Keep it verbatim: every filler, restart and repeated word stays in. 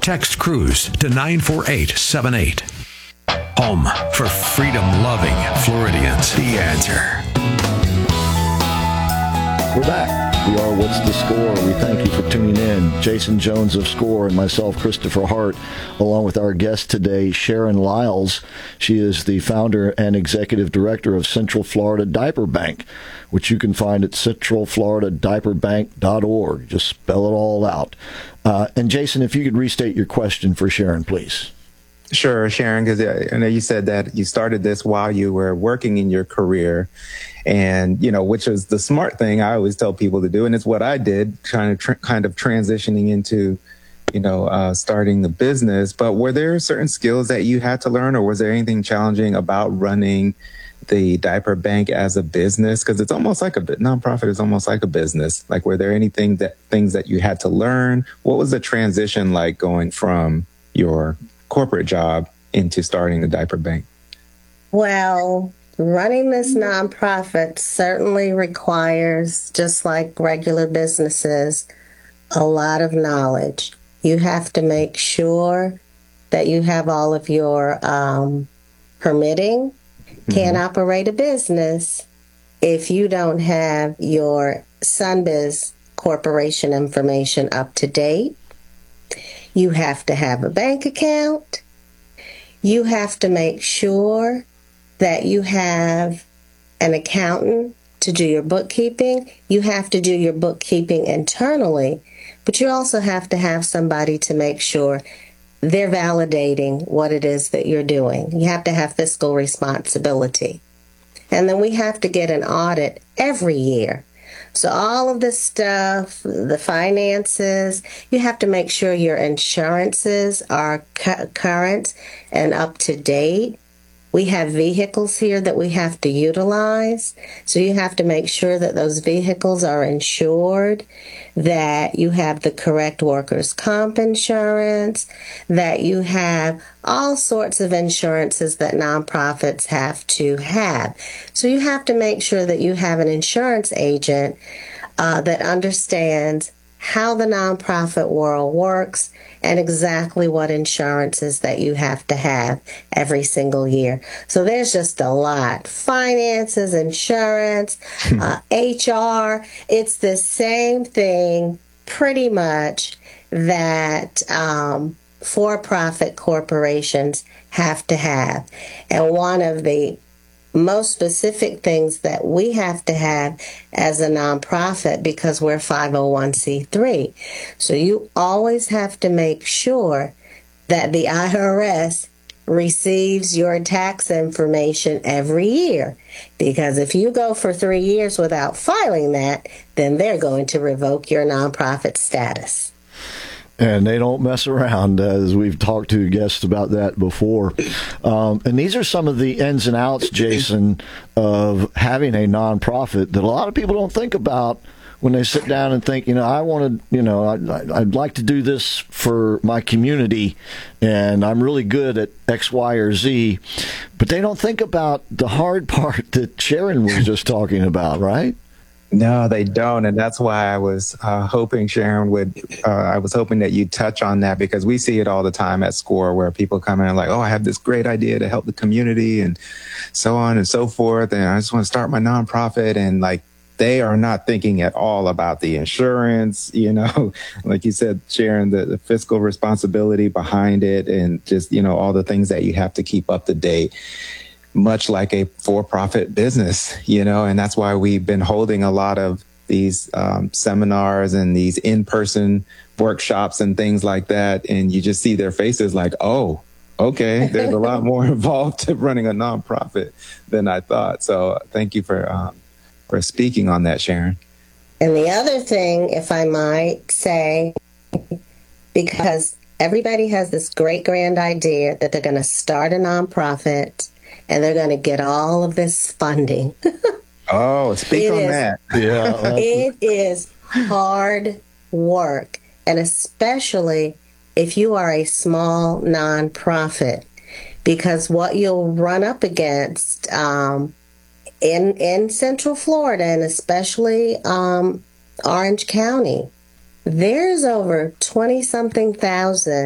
Text Cruise to nine four eight seven eight. Home for freedom-loving Floridians. The Answer. We're back. We are What's the Score? We thank you for tuning in. Jason Jones of SCORE and myself, Christopher Hart, along with our guest today, Sharon Lyles. She is the founder and executive director of Central Florida Diaper Bank, which you can find at central florida diaper bank dot org. Just spell it all out. Uh, and Jason, if you could restate your question for Sharon, please. Sure, Sharon, because I know you said that you started this while you were working in your career, and, you know, which is the smart thing I always tell people to do. And it's what I did, kind of, tr- kind of transitioning into, you know, uh, starting the business. But were there certain skills that you had to learn, or was there anything challenging about running the diaper bank as a business? Because it's almost like a nonprofit is almost like a business. Like, were there anything that things that you had to learn? What was the transition like going from your corporate job into starting the diaper bank? Well, running this nonprofit certainly requires, just like regular businesses, a lot of knowledge. You have to make sure that you have all of your um, permitting. Mm-hmm. Can't operate a business if you don't have your Sunbiz Corporation information up to date. You have to have a bank account. You have to make sure that you have an accountant to do your bookkeeping. You have to do your bookkeeping internally, but you also have to have somebody to make sure they're validating what it is that you're doing. You have to have fiscal responsibility. And then we have to get an audit every year. So all of this stuff, the finances, you have to make sure your insurances are cu- current and up to date. We have vehicles here that we have to utilize. So you have to make sure that those vehicles are insured, that you have the correct workers' comp insurance, that you have all sorts of insurances that nonprofits have to have. So you have to make sure that you have an insurance agent uh, that understands how the nonprofit world works and exactly what insurances that you have to have every single year. So there's just a lot. Finances, insurance, uh, H R. It's the same thing pretty much that um, for-profit corporations have to have. And one of the most specific things that we have to have as a nonprofit, because we're five oh one c three. So you always have to make sure that the I R S receives your tax information every year. Because if you go for three years without filing that, then they're going to revoke your nonprofit status. And they don't mess around, as we've talked to guests about that before. Um, and these are some of the ins and outs, Jason, of having a nonprofit that a lot of people don't think about when they sit down and think, you know, I want to, you know, I'd, I'd like to do this for my community, and I'm really good at X, Y, or Z. But they don't think about the hard part that Sharon was just talking about, right? No, they don't. And that's why I was uh, hoping Sharon would, uh, I was hoping that you'd touch on that, because we see it all the time at SCORE, where people come in and like, oh, I have this great idea to help the community and so on and so forth. And I just want to start my nonprofit. And like, they are not thinking at all about the insurance, you know, like you said, Sharon, the, the fiscal responsibility behind it, and just, you know, all the things that you have to keep up to date, much like a for-profit business, you know, and that's why we've been holding a lot of these um, seminars and these in-person workshops and things like that. And you just see their faces like, oh, okay, there's a lot more involved to running a nonprofit than I thought. So thank you for um, for speaking on that, Sharon. And the other thing, if I might say, because everybody has this great grand idea that they're going to start a nonprofit and they're going to get all of this funding. Oh, speak it on is, that. Yeah, it is hard work, and especially if you are a small nonprofit, because what you'll run up against um, in in Central Florida, and especially um, Orange County, there's over twenty something thousand